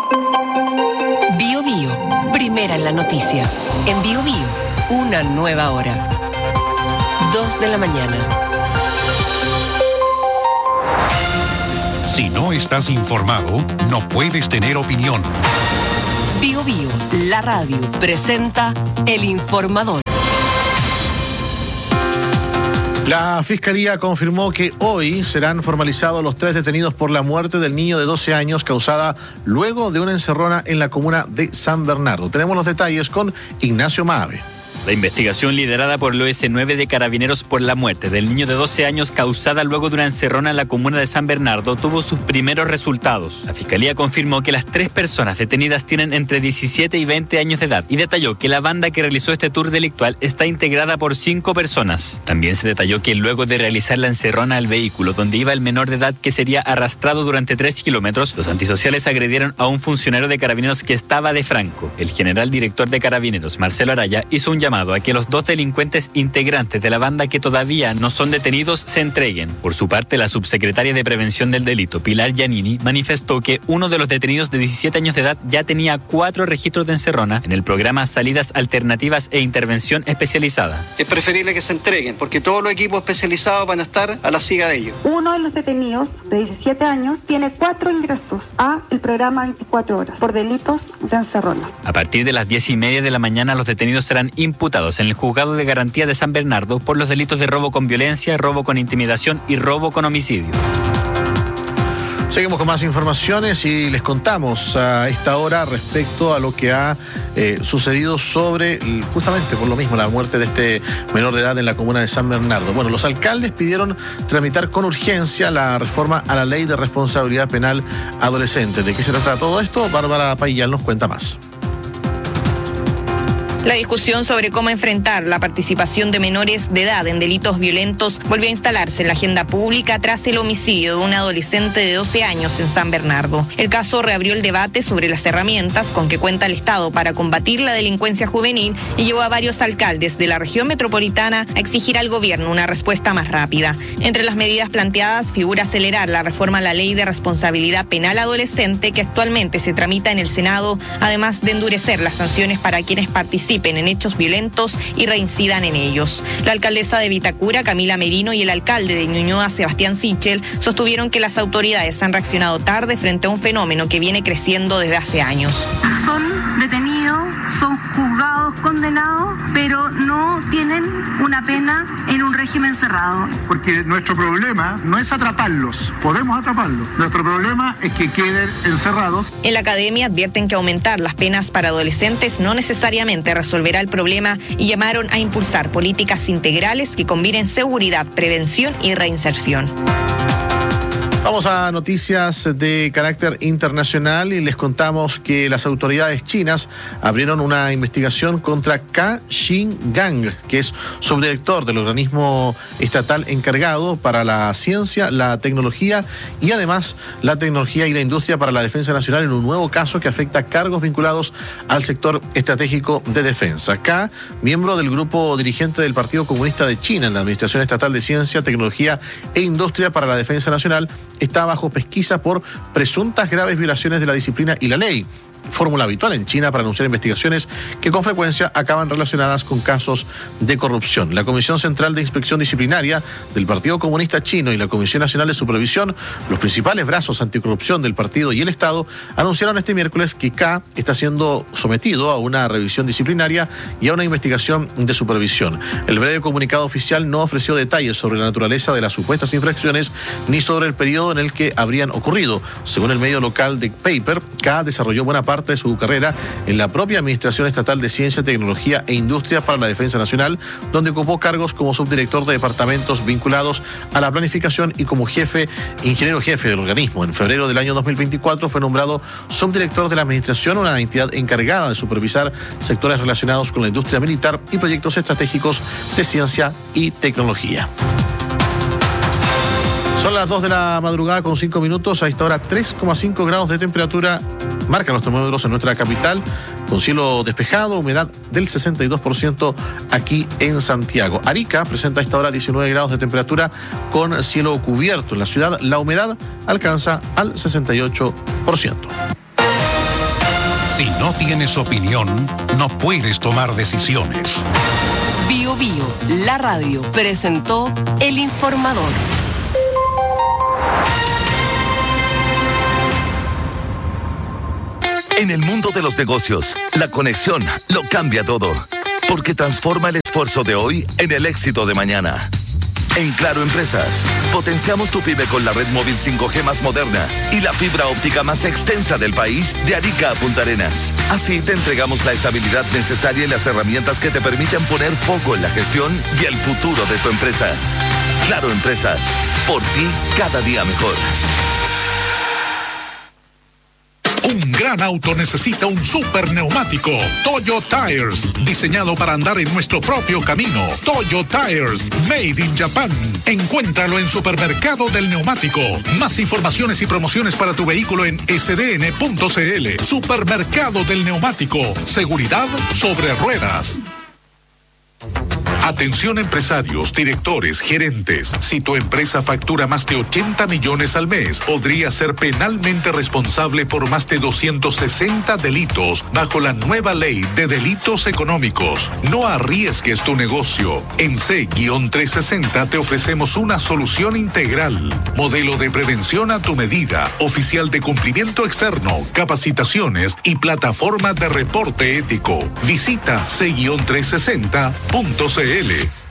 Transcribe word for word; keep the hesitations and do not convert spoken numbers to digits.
Bio Bio, primera en la noticia. En Bio Bio, una nueva hora. Dos de la mañana. Si no estás informado, no puedes tener opinión. Bio Bio, la radio, presenta El Informador. La Fiscalía confirmó que hoy serán formalizados los tres detenidos por la muerte del niño de doce años causada luego de una encerrona en la comuna de San Bernardo. Tenemos los detalles con Ignacio Maave. La investigación liderada por el O S nueve de Carabineros por la muerte del niño de doce años causada luego de una encerrona en la comuna de San Bernardo tuvo sus primeros resultados. La Fiscalía confirmó que las tres personas detenidas tienen entre diecisiete y veinte años de edad y detalló que la banda que realizó este tour delictual está integrada por cinco personas. También se detalló que luego de realizar la encerrona al vehículo donde iba el menor de edad que sería arrastrado durante tres kilómetros, los antisociales agredieron a un funcionario de Carabineros que estaba de franco. El general director de Carabineros, Marcelo Araya, hizo un llamado a que los dos delincuentes integrantes de la banda que todavía no son detenidos se entreguen. Por su parte, la subsecretaria de Prevención del Delito, Pilar Giannini, manifestó que uno de los detenidos de diecisiete años de edad ya tenía cuatro registros de encerrona en el programa Salidas Alternativas e Intervención Especializada. Es preferible que se entreguen porque todos los equipos especializados van a estar a la siga de ellos. Uno de los detenidos de diecisiete años tiene cuatro ingresos a el programa veinticuatro horas por delitos de encerrona. A partir de las diez y media de la mañana, los detenidos serán imputados en el Juzgado de Garantía de San Bernardo por los delitos de robo con violencia, robo con intimidación y robo con homicidio. Seguimos con más informaciones y les contamos a esta hora respecto a lo que ha eh, sucedido sobre, justamente por lo mismo, la muerte de este menor de edad en la comuna de San Bernardo. Bueno, los alcaldes pidieron tramitar con urgencia la reforma a la Ley de Responsabilidad Penal Adolescente. ¿De qué se trata todo esto? Bárbara Paillal nos cuenta más. La discusión sobre cómo enfrentar la participación de menores de edad en delitos violentos volvió a instalarse en la agenda pública tras el homicidio de un adolescente de doce años en San Bernardo. El caso reabrió el debate sobre las herramientas con que cuenta el Estado para combatir la delincuencia juvenil y llevó a varios alcaldes de la región metropolitana a exigir al gobierno una respuesta más rápida. Entre las medidas planteadas figura acelerar la reforma a la Ley de Responsabilidad Penal Adolescente que actualmente se tramita en el Senado, además de endurecer las sanciones para quienes participan en hechos violentos y reincidan en ellos. La alcaldesa de Vitacura, Camila Merino, y el alcalde de Ñuñoa, Sebastián Sichel, sostuvieron que las autoridades han reaccionado tarde frente a un fenómeno que viene creciendo desde hace años. Son detenidos, son juzgados, condenados, pero no tienen una pena en un régimen cerrado. Porque nuestro problema no es atraparlos, podemos atraparlos. Nuestro problema es que queden encerrados. En la academia advierten que aumentar las penas para adolescentes no necesariamente resolverá el problema y llamaron a impulsar políticas integrales que combinen seguridad, prevención y reinserción. Vamos a noticias de carácter internacional y les contamos que las autoridades chinas abrieron una investigación contra Ka Xingang, que es subdirector del organismo estatal encargado para la ciencia, la tecnología y además la tecnología y la industria para la defensa nacional en un nuevo caso que afecta cargos vinculados al sector estratégico de defensa. Ka, miembro del grupo dirigente del Partido Comunista de China en la Administración Estatal de Ciencia, Tecnología e Industria para la Defensa Nacional, está bajo pesquisa por presuntas graves violaciones de la disciplina y la ley. Fórmula habitual en China para anunciar investigaciones que con frecuencia acaban relacionadas con casos de corrupción. La Comisión Central de Inspección Disciplinaria del Partido Comunista Chino y la Comisión Nacional de Supervisión, los principales brazos anticorrupción del partido y el Estado, anunciaron este miércoles que Ka está siendo sometido a una revisión disciplinaria y a una investigación de supervisión. El breve comunicado oficial no ofreció detalles sobre la naturaleza de las supuestas infracciones ni sobre el periodo en el que habrían ocurrido. Según el medio local The Paper, Ka desarrolló buena parte de su carrera en la propia Administración Estatal de Ciencia, Tecnología e Industria para la Defensa Nacional, donde ocupó cargos como subdirector de departamentos vinculados a la planificación y como jefe, ingeniero jefe del organismo. En febrero del año dos mil veinticuatro fue nombrado subdirector de la Administración, una entidad encargada de supervisar sectores relacionados con la industria militar y proyectos estratégicos de ciencia y tecnología. Son las dos de la madrugada con cinco minutos. A esta hora tres coma cinco grados de temperatura marcan los termómetros en nuestra capital, con cielo despejado, humedad del sesenta y dos por ciento aquí en Santiago. Arica presenta a esta hora diecinueve grados de temperatura con cielo cubierto. En la ciudad la humedad alcanza al sesenta y ocho por ciento. Si no tienes opinión, no puedes tomar decisiones. Bio Bio, la radio, presentó El Informador. En el mundo de los negocios, la conexión lo cambia todo, porque transforma el esfuerzo de hoy en el éxito de mañana. En Claro Empresas, potenciamos tu pyme con la red móvil cinco G más moderna y la fibra óptica más extensa del país, de Arica a Punta Arenas. Así te entregamos la estabilidad necesaria y las herramientas que te permiten poner foco en la gestión y el futuro de tu empresa. Claro Empresas, por ti cada día mejor. Un gran auto necesita un super neumático. Toyo Tires, diseñado para andar en nuestro propio camino. Toyo Tires, made in Japan. Encuéntralo en Supermercado del Neumático. Más informaciones y promociones para tu vehículo en s d n punto c l. Supermercado del Neumático. Seguridad sobre ruedas. Atención empresarios, directores, gerentes. Si tu empresa factura más de ochenta millones al mes, podría ser penalmente responsable por más de doscientos sesenta delitos bajo la nueva ley de delitos económicos. No arriesgues tu negocio. En C trescientos sesenta te ofrecemos una solución integral. Modelo de prevención a tu medida, oficial de cumplimiento externo, capacitaciones y plataforma de reporte ético. Visita C trescientos sesenta punto c l.